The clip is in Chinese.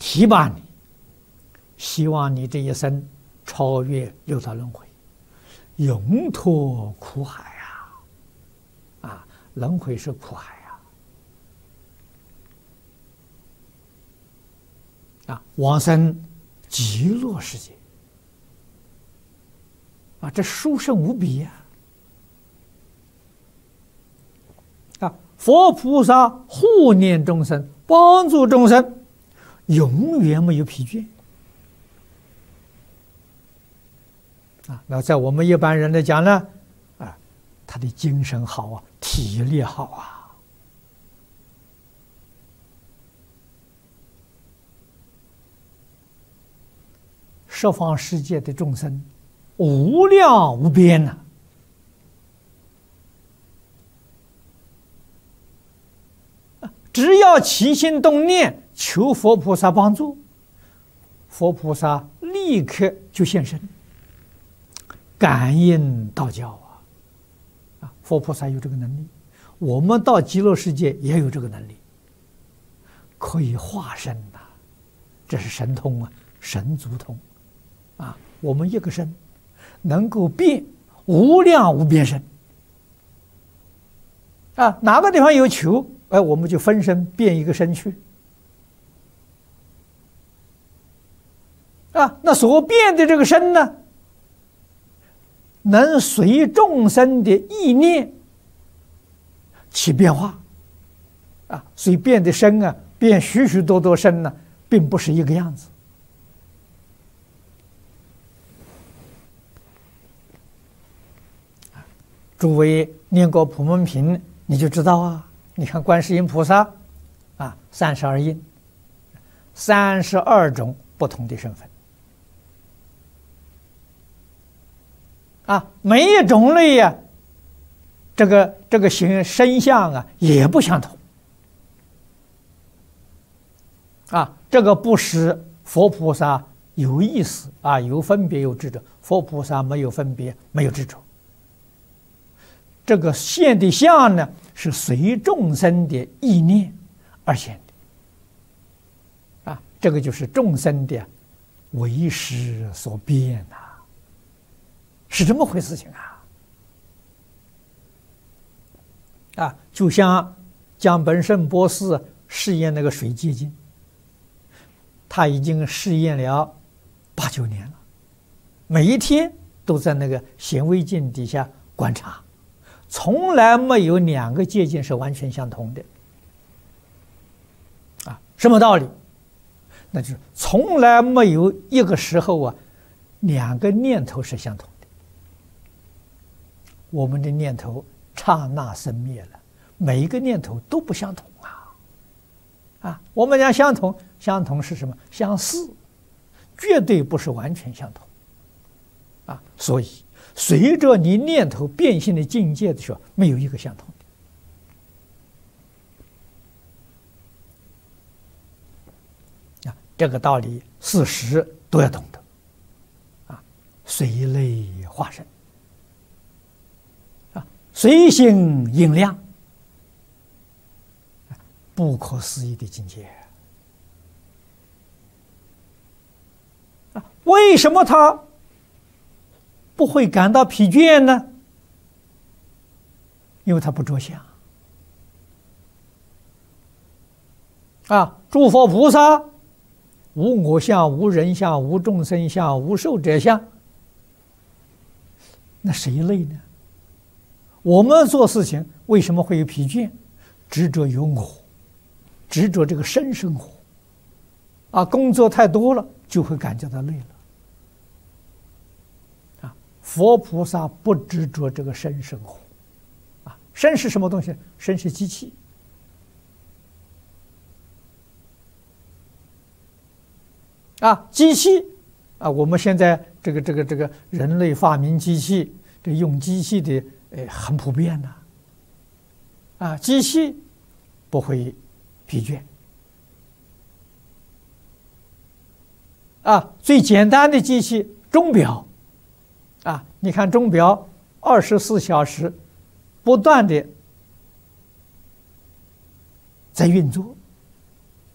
提拔你，希望你这一生超越六道轮回，永脱苦海啊！轮回是苦海往生极乐世界这殊胜无比佛菩萨护念众生，帮助众生，永远没有疲倦那在我们一般人来讲呢他的精神好体力好十方世界的众生无量无边只要起心动念求佛菩萨帮助，佛菩萨立刻就现身，感应道教佛菩萨有这个能力，我们到极乐世界也有这个能力，可以化身这是神通神足通我们一个身能够变无量无边身哪个地方有求我们就分身变一个身去那所变的这个身呢，能随众生的意念起变化所以变的身变许许多多身呢，并不是一个样子诸位念过普门品你就知道你看观世音菩萨32应32种不同的身份每一种类这个身相也不相同这个不使佛菩萨有意思有分别有执着，佛菩萨没有分别没有执着，这个现的相呢是随众生的意念而现的这个就是众生的为识所变是这么回事情就像江本胜博士试验那个水结晶，他已经试验了8、9年了，每一天都在那个显微镜底下观察，从来没有2个结晶是完全相同的什么道理？那就是从来没有一个时候2个念头是相同的。我们的念头刹那生灭了，每一个念头都不相同我们讲相同，相同是什么？相似，绝对不是完全相同所以随着你念头变现的境界的时候，没有一个相同的这个道理事实都要懂得随类化身随性应量，不可思议的境界为什么他不会感到疲倦呢？因为他不着相诸佛菩萨无我相、无人相、无众生相、无寿者相，那谁累呢？我们做事情为什么会有疲倦？执着有我，执着这个身生活工作太多了就会感觉到累了佛菩萨不执着这个身生活身是什么东西？身是机器机器我们现在这个人类发明机器，这用机器的很普遍机器不会疲倦最简单的机器钟表你看钟表24小时不断的在运作